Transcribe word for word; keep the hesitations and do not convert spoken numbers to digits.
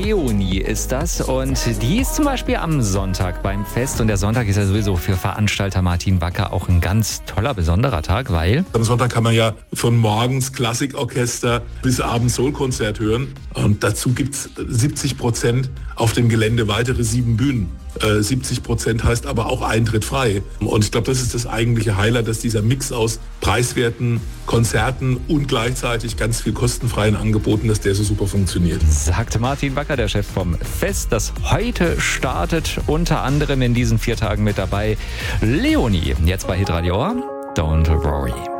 Leonie ist das und die ist zum Beispiel am Sonntag beim Fest und der Sonntag ist ja sowieso für Veranstalter Martin Backer auch ein ganz toller, besonderer Tag, weil... Am Sonntag kann man ja von morgens Klassikorchester bis abends Soulkonzert hören und dazu gibt's siebzig Prozent auf dem Gelände, weitere sieben Bühnen. Äh, siebzig Prozent heißt aber auch Eintritt frei. Und ich glaube, das ist das eigentliche Highlight, dass dieser Mix aus preiswerten Konzerten und gleichzeitig ganz viel kostenfreien Angeboten, dass der so super funktioniert. Sagte Martin Backer, der Chef vom Fest, das heute startet, unter anderem in diesen vier Tagen mit dabei Leonie. Jetzt bei Hitradio, Don't Worry.